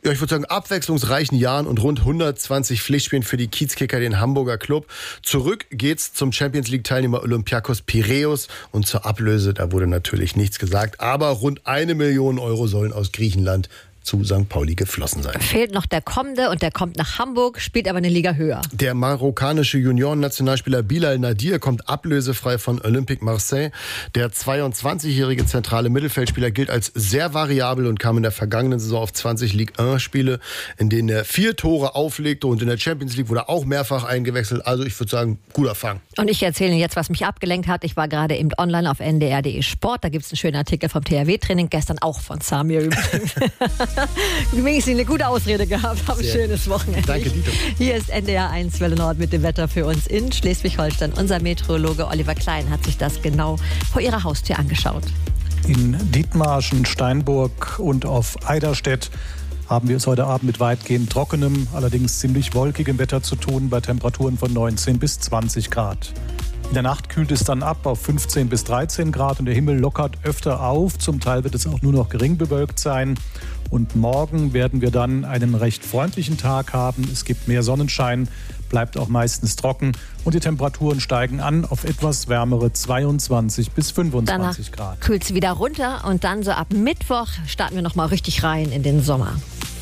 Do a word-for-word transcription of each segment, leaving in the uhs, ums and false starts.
ja, ich würde sagen, abwechslungsreichen Jahren und rund hundertzwanzig Pflichtspielen für die Kiezkicker, den Hamburger Club. Zurück geht's zum Champions-League-Teilnehmer Olympiakos Piräus und zur Ablöse, da wurde natürlich nichts gesagt, aber rund eine Million Euro sollen aus Griechenland zu Sankt Pauli geflossen sein. Fehlt noch der Kommende und der kommt nach Hamburg, spielt aber eine Liga höher. Der marokkanische Junioren-Nationalspieler Bilal Nadir kommt ablösefrei von Olympique Marseille. Der zweiundzwanzigjährige zentrale Mittelfeldspieler gilt als sehr variabel und kam in der vergangenen Saison auf zwanzig Ligue eins Spiele, in denen er vier Tore auflegte, und in der Champions League wurde er auch mehrfach eingewechselt. Also ich würde sagen, guter Fang. Und ich erzähle Ihnen jetzt, was mich abgelenkt hat. Ich war gerade eben online auf n d r punkt d e Sport. Da gibt es einen schönen Artikel vom T H W-Training, gestern auch von Samir übrigens. Wenigstens eine gute Ausrede gehabt. Hab ein Sehr schönes Wochenende. Danke, Dito. Hier ist N D R eins Welle Nord mit dem Wetter für uns in Schleswig-Holstein. Unser Meteorologe Oliver Klein hat sich das genau vor ihrer Haustür angeschaut. In Dithmarschen, Steinburg und auf Eiderstedt haben wir es heute Abend mit weitgehend trockenem, allerdings ziemlich wolkigem Wetter zu tun, bei Temperaturen von neunzehn bis zwanzig Grad. In der Nacht kühlt es dann ab auf fünfzehn bis dreizehn Grad und der Himmel lockert öfter auf. Zum Teil wird es auch nur noch gering bewölkt sein. Und morgen werden wir dann einen recht freundlichen Tag haben. Es gibt mehr Sonnenschein, bleibt auch meistens trocken. Und die Temperaturen steigen an auf etwas wärmere zweiundzwanzig bis fünfundzwanzig Grad. Danach kühlt es wieder runter und dann so ab Mittwoch starten wir noch mal richtig rein in den Sommer.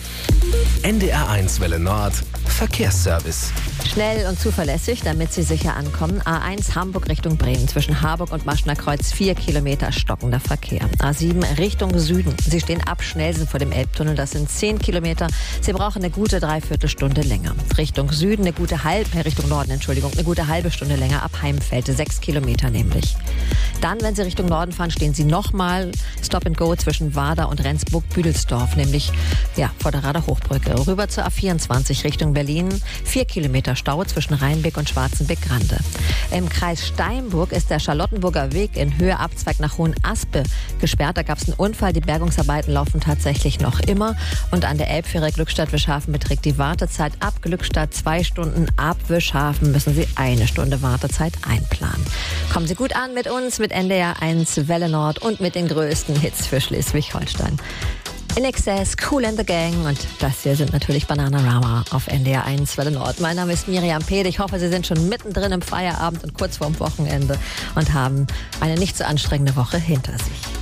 N D R eins Welle Nord Verkehrsservice. Schnell und zuverlässig, damit Sie sicher ankommen. A eins Hamburg Richtung Bremen. Zwischen Harburg und Maschner Kreuz vier Kilometer stockender Verkehr. A sieben Richtung Süden. Sie stehen ab Schnellsen vor dem Elbtunnel. Das sind zehn Kilometer. Sie brauchen eine gute Dreiviertelstunde länger. Richtung Süden eine gute halbe, Richtung Norden, Entschuldigung, eine gute halbe Stunde länger ab Heimfeld. Sechs Kilometer nämlich. Dann, wenn Sie Richtung Norden fahren, stehen Sie nochmal Stop and Go zwischen Warder und Rendsburg-Büdelsdorf. Nämlich, ja, vor der Rader Hochbrücke. Rüber zur A vierundzwanzig Richtung Berlin. Vier Kilometer Stau zwischen Rheinbeck und Schwarzenbeck-Grande. Im Kreis Steinburg ist der Charlottenburger Weg in Höhe Abzweig nach Hohenaspe gesperrt. Da gab es einen Unfall. Die Bergungsarbeiten laufen tatsächlich noch immer. Und an der Elbfähre Glückstadt-Wischhafen beträgt die Wartezeit ab Glückstadt zwei Stunden. Ab Wischhafen müssen Sie eine Stunde Wartezeit einplanen. Kommen Sie gut an mit uns, mit N D R eins Welle Nord und mit den größten Hits für Schleswig-Holstein. In Excess, Kool and the Gang, und das hier sind natürlich Bananarama auf N D R eins Welle Nord. Mein Name ist Miriam Pede. Ich hoffe, Sie sind schon mittendrin im Feierabend und kurz vorm Wochenende und haben eine nicht so anstrengende Woche hinter sich.